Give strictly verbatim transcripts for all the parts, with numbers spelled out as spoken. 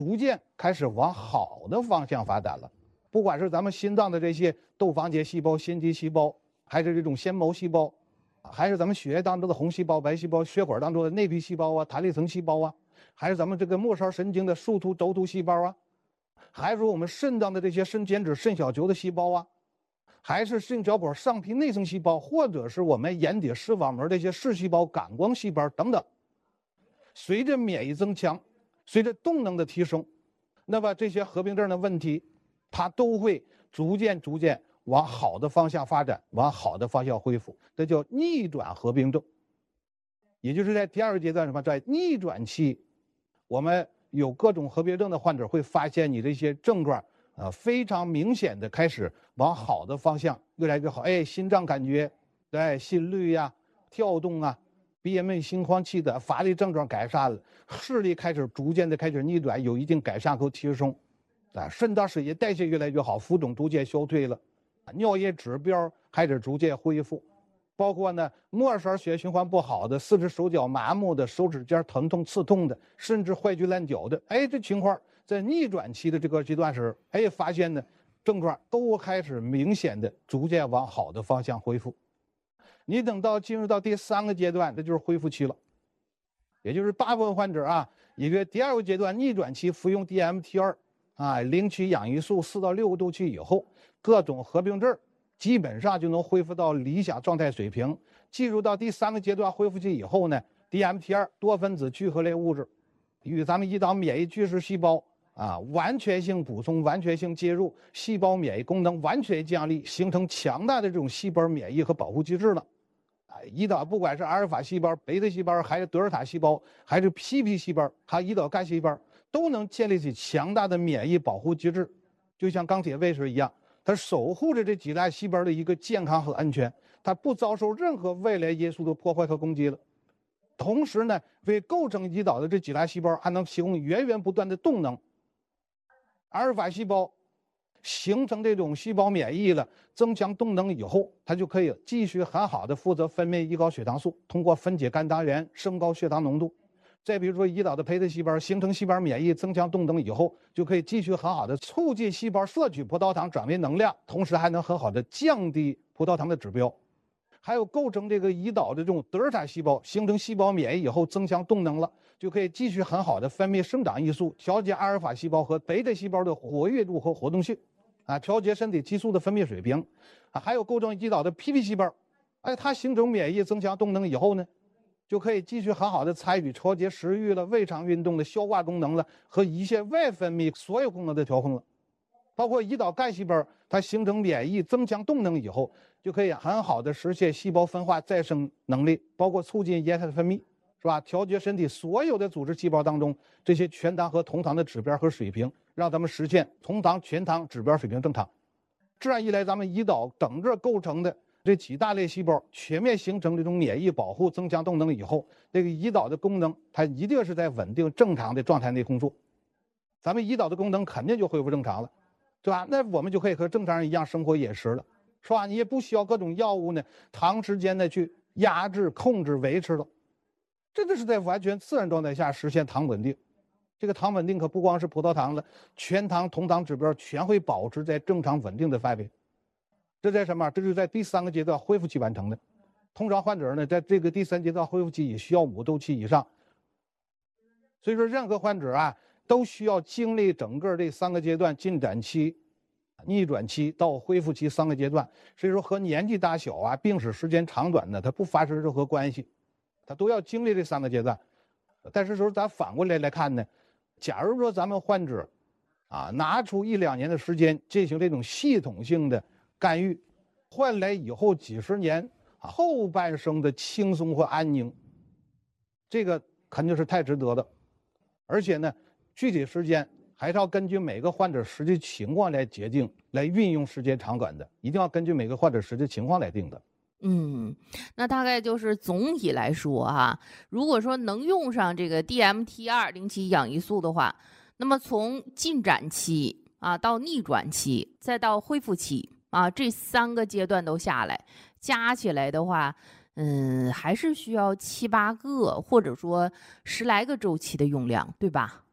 逐渐开始往好的方向发展了。不管是咱们心脏的这些窦房结细胞、心肌细胞，还是这种纤毛细胞，还是咱们血液当中的红细胞、白细胞，血管当中的内皮细胞啊、弹力层细胞啊，还是咱们这个末梢神经的树突、轴突细胞啊，还是说我们肾脏的这些肾间质、肾小球的细胞啊，还是肾小管上皮内层细胞，或者是我们眼底视网膜这些视细胞、感光细胞等等。随着免疫增强，随着动能的提升，那么这些合并症的问题，它都会逐渐逐渐往好的方向发展，往好的方向恢复，这叫逆转合并症。也就是在第二个阶段什么，在逆转期，我们有各种合并症的患者会发现你这些症状呃非常明显的开始往好的方向越来越好，哎，心脏感觉，哎，心率呀、跳动啊，憋闷、心慌气短、乏力症状改善了，视力开始逐渐的开始逆转，有一定改善和提升，啊，肾脏水液代谢越来越好，浮肿逐渐消退了，尿液指标开始逐渐恢复，包括呢末梢血液循环不好的、四肢手脚麻木的、手指尖疼痛刺痛的，甚至坏疽烂脚的，哎，这情况在逆转期的这个阶段时，哎，发现呢症状都开始明显的逐渐往好的方向恢复。你等到进入到第三个阶段，这就是恢复期了，也就是大部分患者啊，也就是第二个阶段逆转期服用 D M T 二 啊，零期氧胰素四到六个周期以后，各种合并症基本上就能恢复到理想状态水平。进入到第三个阶段恢复期以后呢 ，D M T 二 多分子聚合类物质与咱们胰岛免疫巨噬细胞啊完全性补充、完全性介入，细胞免疫功能完全降低，形成强大的这种细胞免疫和保护机制了。胰岛不管是阿尔法细胞、贝塔细胞，还是德尔塔细胞，还是 P P 细胞，还有胰岛干细胞，都能建立起强大的免疫保护机制，就像钢铁卫士一样，它守护着这几大细胞的一个健康和安全，它不遭受任何外来因素的破坏和攻击了。同时呢，为构成胰岛的这几大细胞还能提供源源不断的动能。阿尔法细胞形成这种细胞免疫了，增强动能以后，它就可以继续很好的负责分泌胰高血糖素，通过分解肝糖原升高血糖浓度。再比如说胰岛的胚胎细胞形成细胞免疫，增强动能以后，就可以继续很好的促进细胞摄取葡萄糖转为能量，同时还能很好的降低葡萄糖的指标。还有构成这个胰岛的这种德尔塔细胞形成细胞免疫以后，增强动能了，就可以继续很好的分泌生长激素，调节阿尔法细胞和贝塔细胞的活跃度和活动性。啊，调节身体激素的分泌水平，啊，还有构成胰岛的 P P 细胞，哎，它形成免疫增强动能以后呢，就可以继续很好的参与调节食欲了、胃肠运动的消化功能了和一些外分泌所有功能的调控了。包括胰岛干细胞，它形成免疫增强动能以后，就可以很好的实现细胞分化再生能力，包括促进液态分泌，是吧？调节身体所有的组织细胞当中这些全糖和酮糖的指标和水平，让咱们实现酮糖、全糖指标水平正常。这样一来，咱们胰岛整个构成的这几大类细胞全面形成这种免疫保护、增强动能以后，这个胰岛的功能它一定是在稳定正常的状态内工作，咱们胰岛的功能肯定就恢复正常了，是吧？那我们就可以和正常人一样生活饮食了，是吧？你也不需要各种药物呢，长时间的去压制、控制、维持了。这就是在完全自然状态下实现糖稳定。这个糖稳定可不光是葡萄糖了，全糖、酮糖指标全会保持在正常稳定的范围。这在什么？这是在第三个阶段恢复期完成的。通常患者呢，在这个第三阶段恢复期也需要五周期以上。所以说，任何患者啊，都需要经历整个这三个阶段：进展期、逆转期到恢复期三个阶段。所以说，和年纪大小啊、病史时间长短呢，它不发生任何关系。它都要经历这三个阶段，但是说咱反过来来看呢，假如说咱们患者啊拿出一两年的时间进行这种系统性的干预，换来以后几十年后半生的轻松和安宁，这个肯定是太值得的。而且呢，具体时间还是要根据每个患者实际情况来决定，来运用时间长短的，一定要根据每个患者实际情况来定的。 嗯，那大概就是总体来说哈，如果说能用上这个 D M T 二 零期氧胰素的话，那么从进展期啊到逆转期，再到恢复期啊，这三个阶段都下来，加起来的话，嗯，还是需要七八个或者说十来个周期的用量，对吧？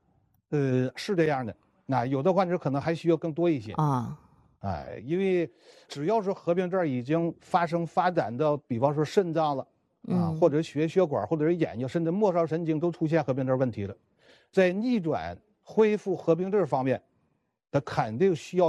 呃，是这样的。那有的患者可能还需要更多一些啊。 哎，因为只要是合并症已经发生发展到，比方说肾脏了啊， 嗯或者血血管，或者是眼睛，甚至末梢神经都出现合并症问题了，在逆转恢复合并症方面，它肯定需要